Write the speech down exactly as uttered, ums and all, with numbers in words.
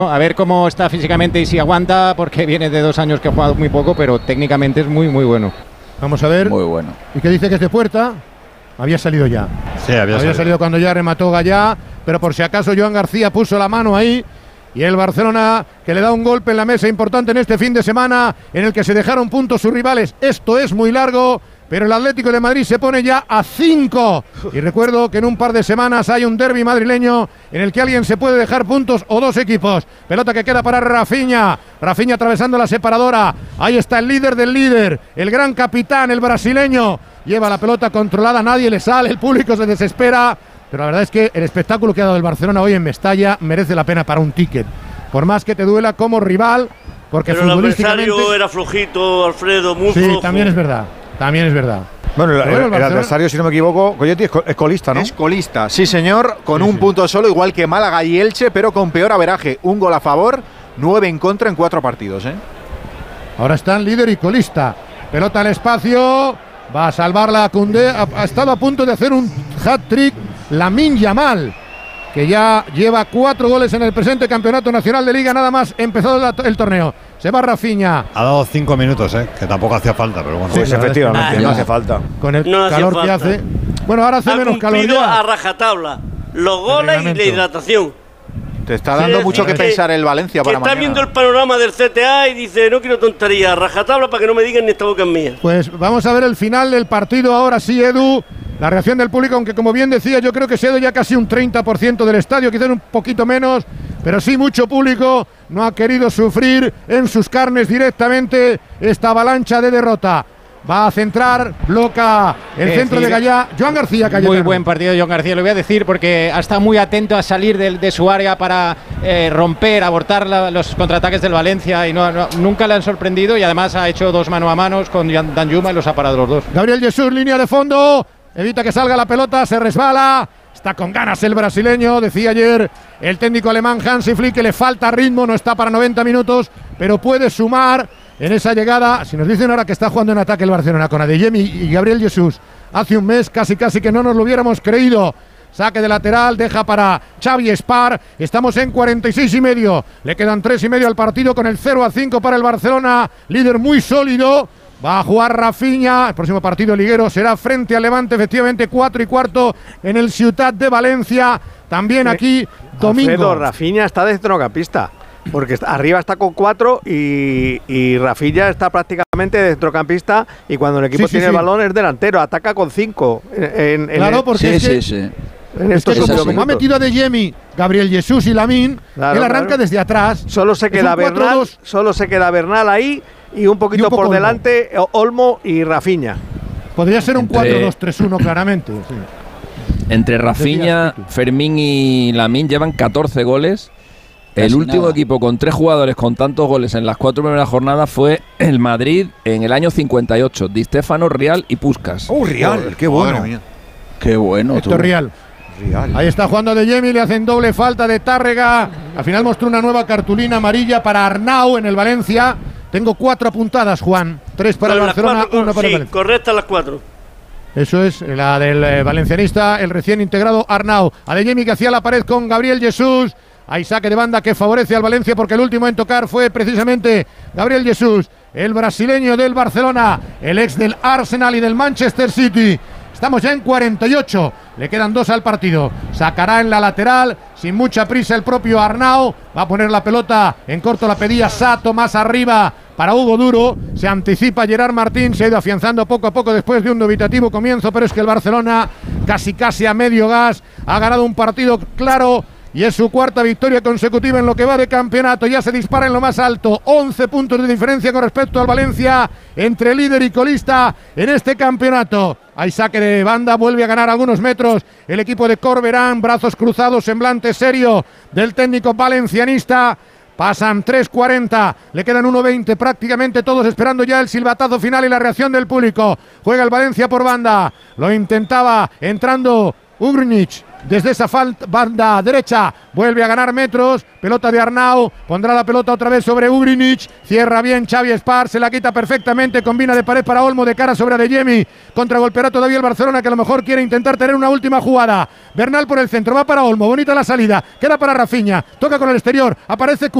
A ver cómo está físicamente y si aguanta, porque viene de dos años que ha jugado muy poco, pero técnicamente es muy, muy bueno. Vamos a ver. Muy bueno. ¿Y qué dice que es de puerta? Había salido ya. Sí, había, había salido. salido cuando ya remató Gallá, pero por si acaso Joan García puso la mano ahí. Y el Barcelona que le da un golpe en la mesa importante en este fin de semana, en el que se dejaron puntos sus rivales. Esto es muy largo, pero el Atlético de Madrid se pone ya a cinco. Y recuerdo que en un par de semanas hay un derbi madrileño en el que alguien se puede dejar puntos o dos equipos. Pelota que queda para Rafinha. Rafinha atravesando la separadora. Ahí está el líder del líder, el gran capitán, el brasileño. Lleva la pelota controlada, nadie le sale, el público se desespera. Pero la verdad es que el espectáculo que ha dado el Barcelona hoy en Mestalla merece la pena para un ticket. Por más que te duela como rival, porque pero futbolísticamente... el adversario era flojito, Alfredo, muy sí, flojo. Sí, también es verdad, también es verdad. Bueno, el, bueno, el, el, el adversario, si no me equivoco, Coyetti, es, es colista, ¿no? Es colista, sí señor, con sí, un sí. punto solo, igual que Málaga y Elche, pero con peor averaje. Un gol a favor, nueve en contra en cuatro partidos, ¿eh? Ahora están líder y colista. Pelota al espacio, va a salvarla a Koundé. Ha, ha estado a punto de hacer un hat-trick Lamine Yamal, que ya lleva cuatro goles en el presente campeonato nacional de Liga, nada más empezado la, el torneo. Se va Rafinha. Ha dado cinco minutos, ¿eh? Que tampoco hacía falta, pero bueno. Pues Sí, efectivamente, ah, no hace falta. Con el no calor que hace. Bueno, ahora hace ha menos calor ya. a rajatabla los goles y la hidratación. Te está dando sí, mucho que, que pensar el Valencia para que está mañana. viendo el panorama del C T A y dice, no quiero tonterías, rajatabla para que no me digan ni esta boca es mía. Pues vamos a ver el final del partido ahora sí, Edu. La reacción del público, aunque como bien decía, yo creo que se ha ido ya casi un treinta por ciento del estadio, quizás un poquito menos, pero sí mucho público no ha querido sufrir en sus carnes directamente esta avalancha de derrota. Va a centrar, bloca el es centro decir, de Gallá, Joan García. Cayetano. Muy buen partido de Joan García, lo voy a decir, porque ha estado muy atento a salir de, de su área para eh, romper, abortar la, los contraataques del Valencia y no, no, nunca le han sorprendido, y además ha hecho dos mano a manos con Danjuma y los ha parado los dos. Gabriel Jesús, línea de fondo, evita que salga la pelota, se resbala. Está con ganas el brasileño, decía ayer el técnico alemán Hansi Flick que le falta ritmo, no está para noventa minutos, pero puede sumar en esa llegada. Si nos dicen ahora que está jugando en ataque el Barcelona con Adeyemi y Gabriel Jesús hace un mes, casi casi que no nos lo hubiéramos creído. Saque de lateral, deja para Xavi Espar. Estamos en cuarenta y seis y medio. Le quedan tres y medio al partido con el cero a cinco para el Barcelona. Líder muy sólido. Va a jugar Rafinha. El próximo partido liguero será frente al Levante, efectivamente, cuatro y cuarto en el Ciutat de Valencia. También aquí, domingo. Alfredo, Rafinha está de centrocampista, porque está, arriba está con cuatro y, y Rafinha está prácticamente de centrocampista, y cuando el equipo sí, sí, tiene sí. el balón es delantero, ataca con cinco. En, en claro, el, porque sí, es que, sí, sí. En es que como, como ha metido a Adeyemi, Gabriel Jesús y Lamine, claro, él arranca claro. desde atrás. Solo se queda Bernal, solo se queda Bernal ahí y un poquito y un por Olmo. delante Olmo y Rafinha. Podría ser un Entre... cuatro dos tres uno claramente. Sí. Entre Rafinha, Fermín y Lamine llevan catorce goles. El Casi último nada. equipo con tres jugadores con tantos goles en las cuatro primeras jornadas fue el Madrid en el año cincuenta y ocho. Di Stéfano, Rial y Puskás. ¡Oh, Rial! ¡Qué bueno! ¡Qué bueno! Esto Rial. Rial. Ahí está jugando Adeyemi, le hacen doble falta de Tárrega. Al final mostró una nueva cartulina amarilla para Arnau en el Valencia. Tengo cuatro apuntadas, Juan. Tres para el Barcelona, cuatro, una para sí, el Valencia. Correctas las cuatro. Eso es, la del eh, valencianista, el recién integrado Arnau. Adeyemi que hacía la pared con Gabriel Jesús. Hay saque de banda que favorece al Valencia porque el último en tocar fue precisamente Gabriel Jesús, el brasileño del Barcelona, el ex del Arsenal y del Manchester City. Estamos ya en cuarenta y ocho, le quedan dos al partido. Sacará en la lateral, sin mucha prisa el propio Arnau. Va a poner la pelota en corto, la pedía Sato, más arriba para Hugo Duro. Se anticipa Gerard Martín, se ha ido afianzando poco a poco después de un dubitativo comienzo, pero es que el Barcelona casi casi a medio gas ha ganado un partido claro. Y es su cuarta victoria consecutiva en lo que va de campeonato. Ya se dispara en lo más alto. once puntos de diferencia con respecto al Valencia entre líder y colista en este campeonato. Hay saque de banda, vuelve a ganar algunos metros el equipo de Corberán. Brazos cruzados, semblante serio del técnico valencianista. Pasan tres cuarenta, le quedan uno veinte, prácticamente todos esperando ya el silbatazo final y la reacción del público. Juega el Valencia por banda. Lo intentaba entrando Ugrinic, desde esa falta, banda derecha. Vuelve a ganar metros. Pelota de Arnau. Pondrá la pelota otra vez sobre Ugrinic. Cierra bien Xavi Espar. Se la quita perfectamente. Combina de pared para Olmo de cara sobre Adeyemi. Contragolpeará todavía el Barcelona, que a lo mejor quiere intentar tener una última jugada. Bernal por el centro. Va para Olmo. Bonita la salida. Queda para Rafinha. Toca con el exterior. Aparece